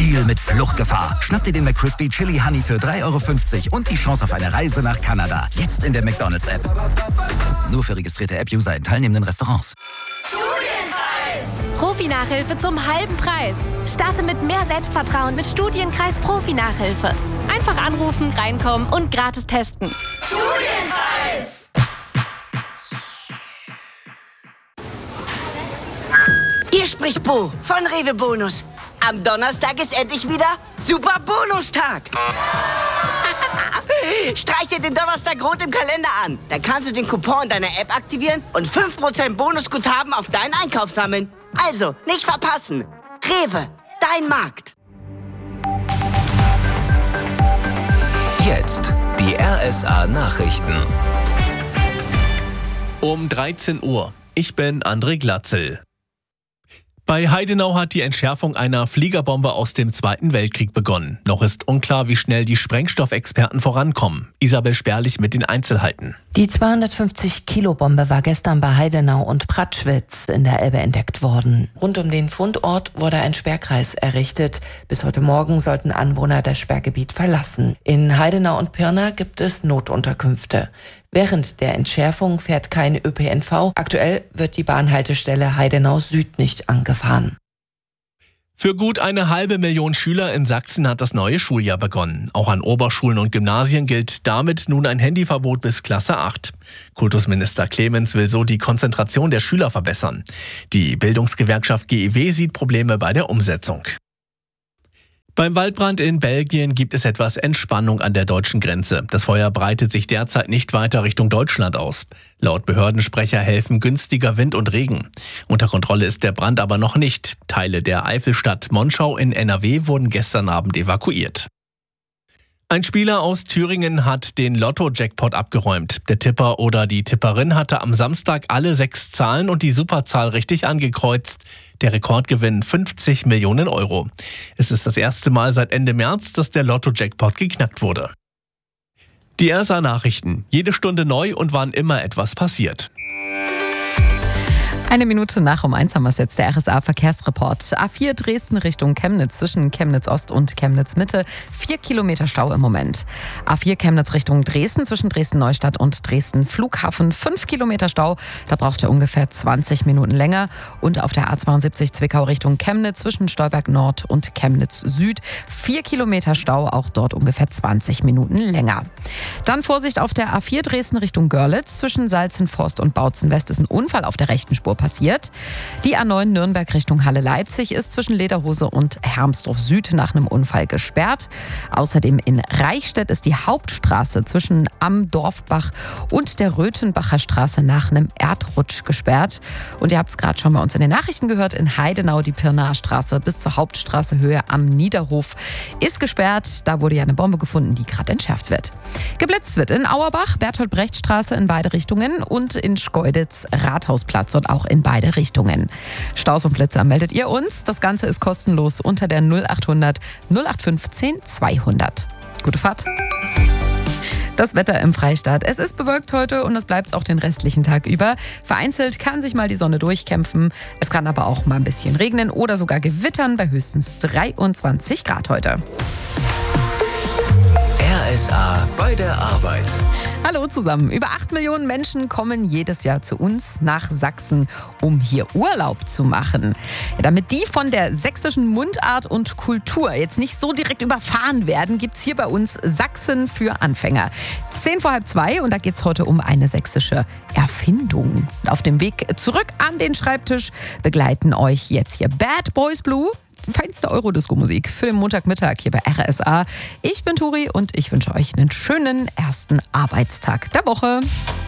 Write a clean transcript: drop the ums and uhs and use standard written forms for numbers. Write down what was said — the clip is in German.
Deal mit Fluchtgefahr. Schnapp dir den McCrispy Chili Honey für 3,50 € und die Chance auf eine Reise nach Kanada. Jetzt in der McDonald's-App. Nur für registrierte App-User in teilnehmenden Restaurants. Studienkreis! Profi-Nachhilfe zum halben Preis. Starte mit mehr Selbstvertrauen mit Studienkreis Profi-Nachhilfe. Einfach anrufen, reinkommen und gratis testen. Studienkreis! Hier spricht Bo von Rewe Bonus. Am Donnerstag ist endlich wieder Super Bonustag. Streich dir den Donnerstag rot im Kalender an. Dann kannst du den Coupon in deiner App aktivieren und 5% Bonusguthaben auf deinen Einkauf sammeln. Also, nicht verpassen. Rewe, dein Markt. Jetzt die RSA Nachrichten. Um 13 Uhr. Ich bin André Glatzel. Bei Heidenau hat die Entschärfung einer Fliegerbombe aus dem Zweiten Weltkrieg begonnen. Noch ist unklar, wie schnell die Sprengstoffexperten vorankommen. Isabel Sperlich mit den Einzelheiten. Die 250-Kilo-Bombe war gestern bei Heidenau und Pratschwitz in der Elbe entdeckt worden. Rund um den Fundort wurde ein Sperrkreis errichtet. Bis heute Morgen sollten Anwohner das Sperrgebiet verlassen. In Heidenau und Pirna gibt es Notunterkünfte. Während der Entschärfung fährt kein ÖPNV. Aktuell wird die Bahnhaltestelle Heidenau Süd nicht angefahren. Für gut 500.000 Schüler in Sachsen hat das neue Schuljahr begonnen. Auch an Oberschulen und Gymnasien gilt damit nun ein Handyverbot bis Klasse 8. Kultusminister Clemens will so die Konzentration der Schüler verbessern. Die Bildungsgewerkschaft GEW sieht Probleme bei der Umsetzung. Beim Waldbrand in Belgien gibt es etwas Entspannung an der deutschen Grenze. Das Feuer breitet sich derzeit nicht weiter Richtung Deutschland aus. Laut Behördensprecher helfen günstiger Wind und Regen. Unter Kontrolle ist der Brand aber noch nicht. Teile der Eifelstadt Monschau in NRW wurden gestern Abend evakuiert. Ein Spieler aus Thüringen hat den Lotto-Jackpot abgeräumt. Der Tipper oder die Tipperin hatte am Samstag alle 6 Zahlen und die Superzahl richtig angekreuzt. Der Rekordgewinn 50 Millionen €. Es ist das erste Mal seit Ende März, dass der Lotto-Jackpot geknackt wurde. Die RSA Nachrichten. Jede Stunde neu und wann immer etwas passiert. 1 Minute nach 1 haben wir es jetzt, der RSA-Verkehrsreport. A4 Dresden Richtung Chemnitz, zwischen Chemnitz Ost und Chemnitz Mitte, 4 Kilometer Stau im Moment. A4 Chemnitz Richtung Dresden, zwischen Dresden Neustadt und Dresden Flughafen, 5 Kilometer Stau, da braucht ihr ungefähr 20 Minuten länger. Und auf der A72 Zwickau Richtung Chemnitz, zwischen Stolberg Nord und Chemnitz Süd, 4 Kilometer Stau, auch dort ungefähr 20 Minuten länger. Dann Vorsicht auf der A4 Dresden Richtung Görlitz, zwischen Salzenforst und Bautzen West ist ein Unfall auf der rechten Spur passiert. Die A9 Nürnberg Richtung Halle-Leipzig ist zwischen Lederhose und Hermsdorf Süd nach einem Unfall gesperrt. Außerdem in Reichstätt ist die Hauptstraße zwischen Am Dorfbach und der Röthenbacher Straße nach einem Erdrutsch gesperrt. Und ihr habt es gerade schon bei uns in den Nachrichten gehört, in Heidenau die Pirnaer Straße bis zur Hauptstraße Höhe am Niederhof ist gesperrt. Da wurde ja eine Bombe gefunden, die gerade entschärft wird. Geblitzt wird in Auerbach, Bertolt-Brecht-Straße in beide Richtungen und in Schkeuditz Rathausplatz und auch in beide Richtungen. Staus und Blitzer meldet ihr uns. Das Ganze ist kostenlos unter der 0800 0815 200. Gute Fahrt. Das Wetter im Freistaat. Es ist bewölkt heute und es bleibt auch den restlichen Tag über. Vereinzelt kann sich mal die Sonne durchkämpfen. Es kann aber auch mal ein bisschen regnen oder sogar gewittern bei höchstens 23 Grad heute. RSA bei der Arbeit. Hallo zusammen. Über 8 Millionen Menschen kommen jedes Jahr zu uns nach Sachsen, um hier Urlaub zu machen. Ja, damit die von der sächsischen Mundart und Kultur jetzt nicht so direkt überfahren werden, gibt es hier bei uns Sachsen für Anfänger. 1:10 und da geht es heute um eine sächsische Erfindung. Auf dem Weg zurück an den Schreibtisch begleiten euch jetzt hier Bad Boys Blue. Feinste Eurodisco-Musik für den Montagmittag hier bei RSA. Ich bin Turi und ich wünsche euch einen schönen ersten Arbeitstag der Woche.